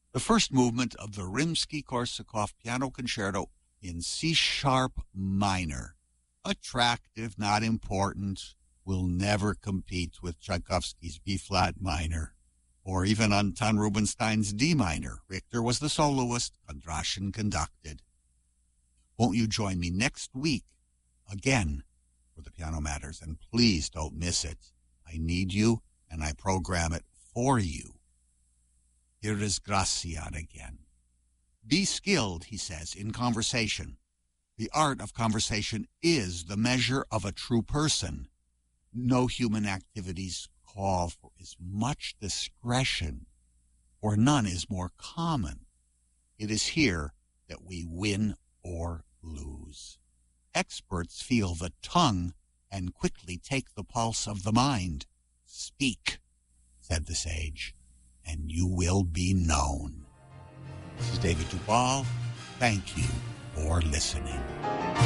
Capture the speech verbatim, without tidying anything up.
The first movement of the Rimsky-Korsakov Piano Concerto in C-sharp minor. Attractive, not important, will never compete with Tchaikovsky's B-flat minor, or even Anton Rubinstein's D minor. Richter was the soloist, Kondrashin conducted. Won't you join me next week, again, for the Piano Matters? And please don't miss it. I need you, and I program it for you. Here is Gracian again. Be skilled, he says, in conversation. The art of conversation is the measure of a true person. No human activities call for as much discretion, or none is more common. It is here that we win or lose. Experts feel the tongue and quickly take the pulse of the mind. Speak, said the sage, and you will be known. This is David Duvall. Thank you for listening.